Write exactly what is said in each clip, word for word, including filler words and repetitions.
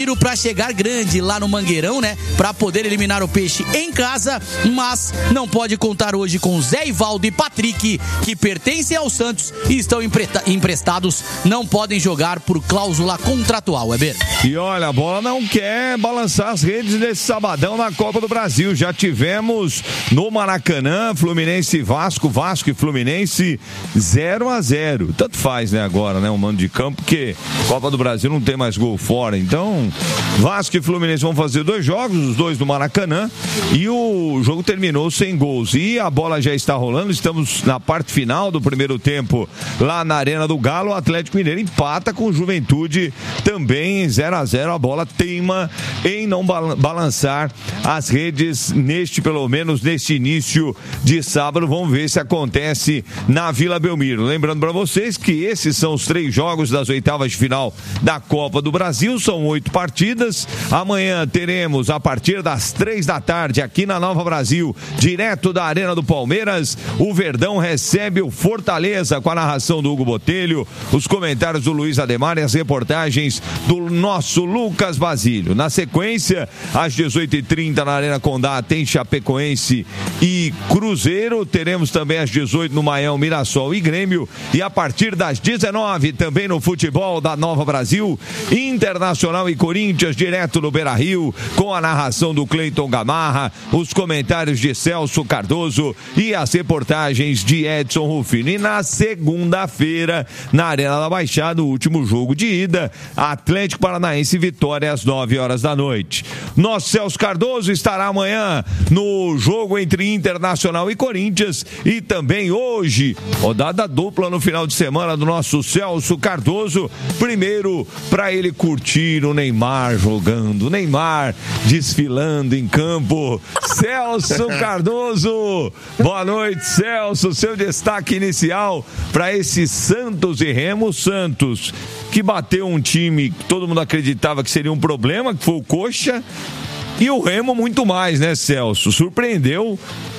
Belmiro para chegar grande lá no Mangueirão, né? Para poder eliminar o Peixe em casa, mas não pode contar hoje com Zé Ivaldo e Patrick, que pertencem ao Santos e estão emprestados, não podem jogar por cláusula contratual, Weber. E olha, a bola não quer balançar as redes nesse sabadão na Copa do Brasil. Já tivemos no Maracanã, Fluminense e Vasco, Vasco e Fluminense zero a zero. Tanto faz, né, agora, né, um mando de campo, porque Copa do Brasil não tem mais gol fora. Então, Vasco e Fluminense vão fazer dois jogos, os dois do Maracanã, e o jogo terminou sem gols. E a bola já está rolando, estamos na parte final do primeiro tempo lá na Arena do Galo. O Atlético Mineiro empata com o Juventude também em zero a zero. A bola teima em não balançar as redes neste, pelo menos neste início de sábado. Vamos ver se acontece na Vila Belmiro. Lembrando para vocês que esses são os três jogos das oitavas de final da Copa do Brasil. São oito partidas. Amanhã teremos, a partir das três da tarde, aqui na Nova Brasil, direto da Arena do Palmeiras, o Verdão recebe o Fortaleza, com a narração do Hugo Botelho, os comentários do Luiz Ademar e as reportagens do nosso Lucas Basílio. Na sequência, às dezoito e trinta na Arena Condá, tem Chapecoense e Cruzeiro. Teremos também às dezoito no Maião, Mirassol e Grêmio. E a partir das dezenove, também no futebol da Nova Brasil, Internacional e Corinthians, direto no Beira-Rio, com a narração do Cleiton Gamarra, os comentários de Celso Cardoso e as reportagens de Edson Rufino. E na segunda-feira, na Arena da Baixada, o último jogo de ida, Atlético Paranaense e Vitória, às nove horas da noite. Nosso Celso Cardoso estará amanhã no jogo entre Internacional e Corinthians, e também hoje, rodada dupla no final de semana do nosso Celso Cardoso. Primeiro, para ele curtir o Neymar jogando, o Neymar desfilando em campo. Celso Cardoso, boa noite, Celso. Seu destaque inicial para esse Santos e Remo. Santos, que bateu um time que todo mundo acreditava que seria um problema, que foi o Coxa, e o Remo muito mais, né, Celso? Surpreendeu,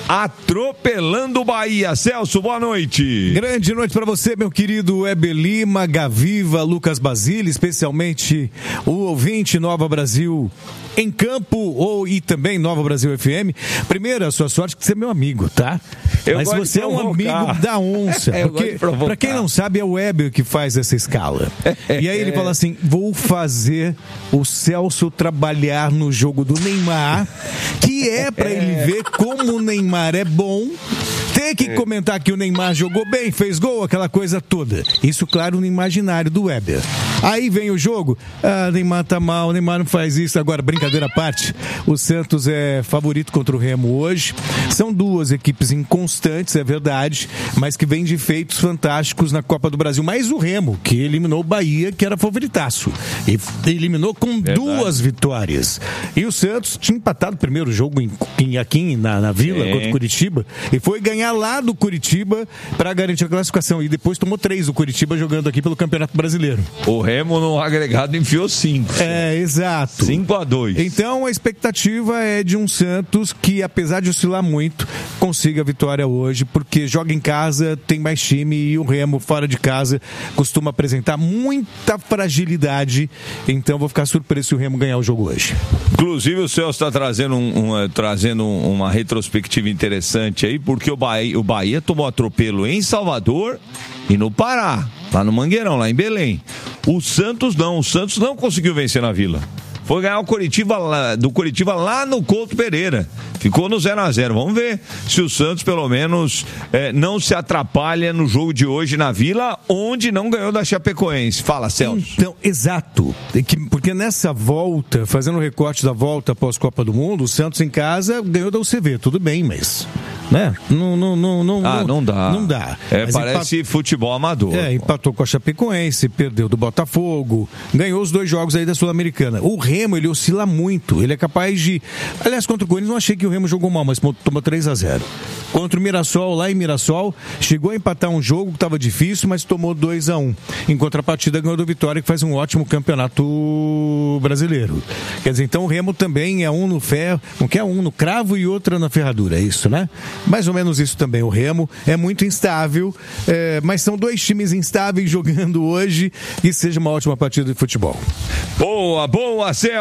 atropelando o Bahia. Celso, boa noite. Grande noite para você, meu querido Weber Lima, Gaviva, Lucas Basílio, especialmente o ouvinte Nova Brasil em campo, ou e também Nova Brasil F M. Primeiro, a sua sorte que você é meu amigo, tá? Eu Mas você é um amigo da onça. Porque, pra quem não sabe, é o Weber que faz essa escala. E aí ele fala assim: vou fazer o Celso trabalhar no jogo do Neymar, que é pra ele ver como o Neymar é bom. Tem que comentar que o Neymar jogou bem, fez gol, aquela coisa toda. Isso, claro, no imaginário do Weber. Aí vem o jogo, ah, Neymar tá mal, Neymar não faz isso. Agora, brincadeira à parte, o Santos é favorito contra o Remo hoje. São duas equipes inconstantes, é verdade, mas que vêm de feitos fantásticos na Copa do Brasil. Mais o Remo, que eliminou o Bahia, que era favoritaço. E eliminou com verdade. duas vitórias. E o Santos tinha empatado o primeiro jogo em, em, aqui na, na Vila, é. contra o Curitiba, e foi ganhar lá do Curitiba para garantir a classificação. E depois tomou três o Curitiba jogando aqui pelo Campeonato Brasileiro. O Remo no agregado enfiou cinco. É, exato. cinco a dois. Então a expectativa é de um Santos que, apesar de oscilar muito, consiga a vitória hoje, porque joga em casa, tem mais time, e o Remo fora de casa costuma apresentar muita fragilidade. Então vou ficar surpreso se o Remo ganhar o jogo hoje. Inclusive o Celso está trazendo, um, um, trazendo uma retrospectiva interessante aí, porque o Bahia, o Bahia tomou atropelo em Salvador e no Pará, lá no Mangueirão, lá em Belém. O Santos não, o Santos não conseguiu vencer na Vila. Foi ganhar o Coritiba lá, do Coritiba lá no Couto Pereira. Ficou no zero a zero. Vamos ver se o Santos, pelo menos, é, não se atrapalha no jogo de hoje na Vila, onde não ganhou da Chapecoense. Fala, Celso. Então, exato. Porque nessa volta, fazendo o recorte da volta após Copa do Mundo, o Santos em casa ganhou da U C V. Tudo bem, mas... né? Não, não, não, não, ah, não dá. Não dá. É, parece empat... futebol amador. É, empatou com a Chapecoense, perdeu do Botafogo, ganhou os dois jogos aí da Sul-Americana. O Remo, ele oscila muito. Ele é capaz de... Aliás, contra o Corinthians, não achei que o Remo jogou mal, mas tomou três a zero. Contra o Mirassol, lá em Mirassol, chegou a empatar um jogo que estava difícil, mas tomou dois a um. Em contrapartida, ganhou do Vitória, que faz um ótimo campeonato brasileiro. Quer dizer, então o Remo também é um no ferro, não quer um no cravo e outra na ferradura, é isso, né? Mais ou menos isso também. O Remo é muito instável, é, mas são dois times instáveis jogando hoje, e seja uma ótima partida de futebol. Boa, boa, Celso.